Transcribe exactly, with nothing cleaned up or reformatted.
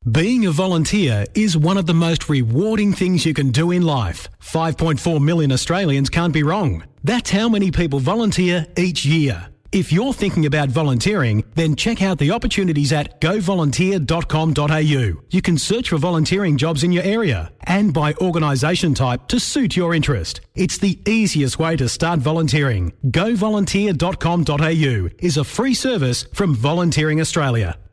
Being a volunteer is one of the most rewarding things you can do in life. five point four million Australians can't be wrong. That's how many people volunteer each year. If you're thinking about volunteering, then check out the opportunities at go volunteer dot com dot a u. You can search for volunteering jobs in your area and by organisation type to suit your interest. It's the easiest way to start volunteering. go volunteer dot com dot a u is a free service from Volunteering Australia.